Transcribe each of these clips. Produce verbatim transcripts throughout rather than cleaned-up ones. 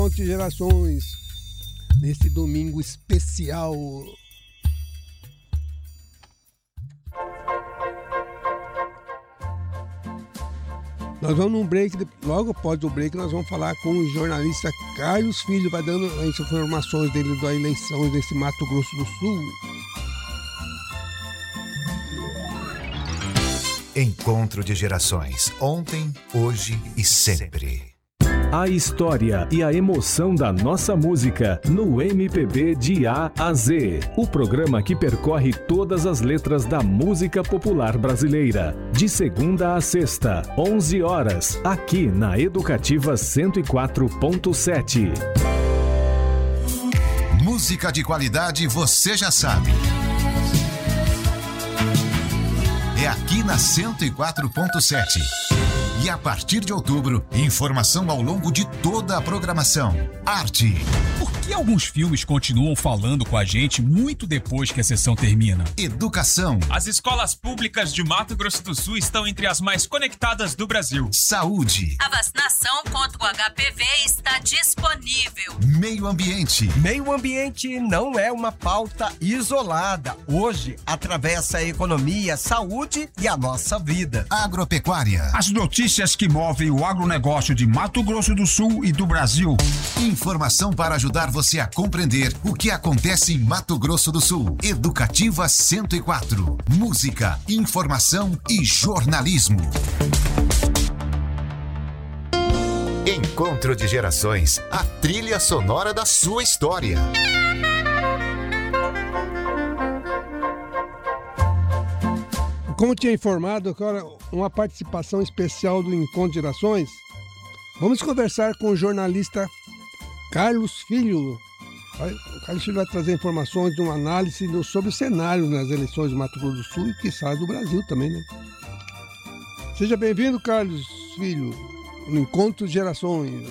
Ponte Gerações, neste domingo especial. Nós vamos num break, logo após o break nós vamos falar com o jornalista Carlos Filho, vai dando as informações dele da eleição desse Mato Grosso do Sul. Encontro de gerações, ontem, hoje e sempre. A história e a emoção da nossa música no M P B de A a Z. O programa que percorre todas as letras da música popular brasileira. De segunda a sexta, onze horas, aqui na Educativa cento e quatro ponto sete. Música de qualidade você já sabe. É aqui na cento e quatro ponto sete. E a partir de outubro, informação ao longo de toda a programação. Arte. Por que alguns filmes continuam falando com a gente muito depois que a sessão termina? Educação. As escolas públicas de Mato Grosso do Sul estão entre as mais conectadas do Brasil. Saúde. A vacinação contra o H P V está disponível. Meio ambiente. Meio ambiente não é uma pauta isolada. Hoje, atravessa a economia, a saúde e a nossa vida. Agropecuária. As notícias que movem o agronegócio de Mato Grosso do Sul e do Brasil. Informação para ajudar você a compreender o que acontece em Mato Grosso do Sul. Educativa cento e quatro. Música, informação e jornalismo. Encontro de gerações, a trilha sonora da sua história. Como tinha informado, agora uma participação especial do Encontro de Gerações. Vamos conversar com o jornalista Carlos Filho. O Carlos Filho vai trazer informações de uma análise sobre o cenário nas eleições do Mato Grosso do Sul e, quiçá, do Brasil também, né? Seja bem-vindo, Carlos Filho, no Encontro de Gerações.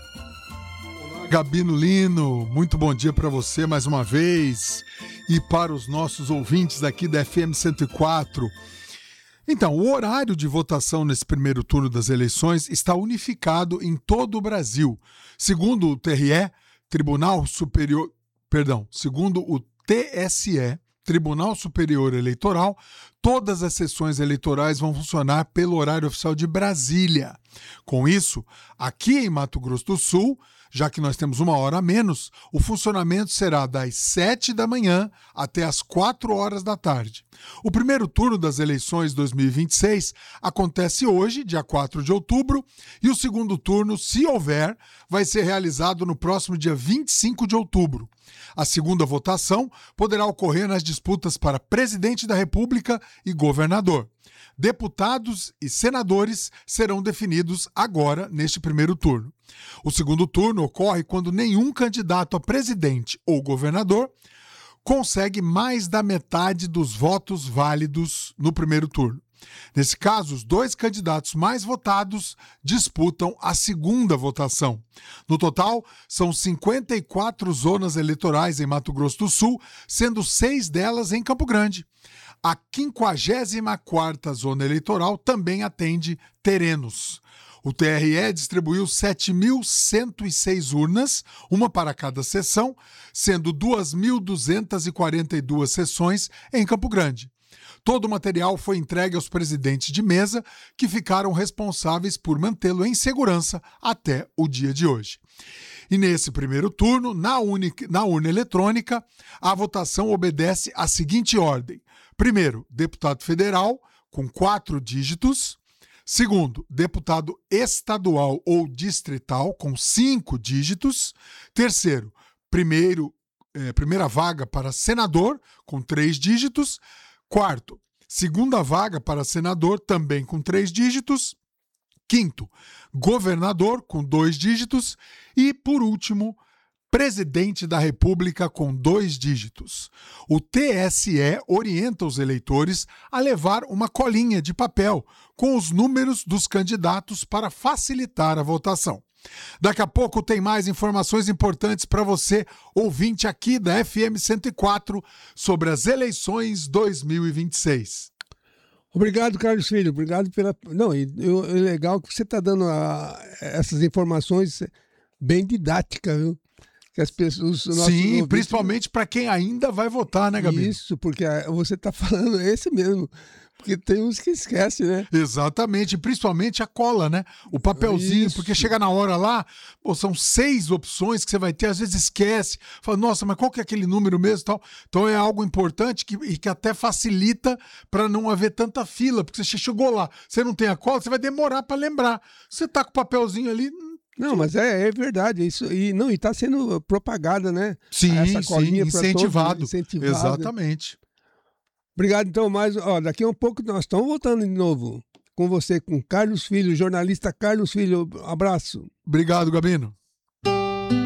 Olá, Gabino Lino, muito bom dia para você mais uma vez e para os nossos ouvintes aqui da F M cento e quatro. Então, o horário de votação nesse primeiro turno das eleições está unificado em todo o Brasil. Segundo o T R E, Tribunal Superior, perdão, segundo o T S E, Tribunal Superior Eleitoral, todas as sessões eleitorais vão funcionar pelo horário oficial de Brasília. Com isso, aqui em Mato Grosso do Sul, já que nós temos uma hora a menos, o funcionamento será das sete da manhã até as quatro horas da tarde. O primeiro turno das eleições dois mil e vinte e seis acontece hoje, dia quatro de outubro, e o segundo turno, se houver, vai ser realizado no próximo dia vinte e cinco de outubro. A segunda votação poderá ocorrer nas disputas para presidente da República e governador. Deputados e senadores serão definidos agora neste primeiro turno. O segundo turno ocorre quando nenhum candidato a presidente ou governador consegue mais da metade dos votos válidos no primeiro turno. Nesse caso, os dois candidatos mais votados disputam a segunda votação. No total, são cinquenta e quatro zonas eleitorais em Mato Grosso do Sul, sendo seis delas em Campo Grande. A quinquagésima quarta zona eleitoral também atende Terenos. O T R E distribuiu sete mil cento e seis urnas, uma para cada sessão, sendo duas mil duzentas e quarenta e duas sessões em Campo Grande. Todo o material foi entregue aos presidentes de mesa, que ficaram responsáveis por mantê-lo em segurança até o dia de hoje. E nesse primeiro turno, na, uni- na urna eletrônica, a votação obedece à seguinte ordem. Primeiro, deputado federal, com quatro dígitos. Segundo, deputado estadual ou distrital, com cinco dígitos. Terceiro, primeiro, eh, primeira vaga para senador, com três dígitos. Quarto, segunda vaga para senador, também com três dígitos. Quinto, governador, com dois dígitos. E, por último, presidente da República, com dois dígitos. O T S E orienta os eleitores a levar uma colinha de papel com os números dos candidatos para facilitar a votação. Daqui a pouco tem mais informações importantes para você, ouvinte aqui da F M cento e quatro, sobre as eleições dois mil e vinte e seis. Obrigado, Carlos Filho. Obrigado pela... Não, e, e, é legal que você está dando a, essas informações bem didática, viu? Que as pessoas, os nossos Sim, ouvintes... principalmente para quem ainda vai votar, né, Gabi? Isso, porque você está falando esse mesmo. Porque tem uns que esquecem, né? Exatamente, principalmente a cola, né? O papelzinho, Isso. porque chega na hora lá, pô, são seis opções que você vai ter, às vezes esquece, fala, nossa, mas qual que é aquele número mesmo e tal? Então é algo importante que, e que até facilita para não haver tanta fila, porque você chegou lá, você não tem a cola, você vai demorar para lembrar. Você tá com o papelzinho ali... Não, mas é, é verdade, isso, e não, está sendo propagada, né? Sim, Essa sim, colinha pra incentivado. todos, né? Incentivado. Exatamente. Obrigado, então, mais. Ó, daqui a um pouco nós estamos voltando de novo com você, com Carlos Filho, jornalista Carlos Filho. Abraço. Obrigado, Gabino.